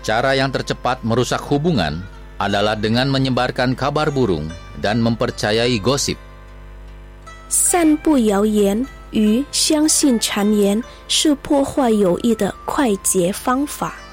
Cara yang tercepat merusak hubungan adalah dengan menyebarkan kabar burung dan mempercayai gosip. 散布谣言与相信谗言是破坏友谊的快捷方法。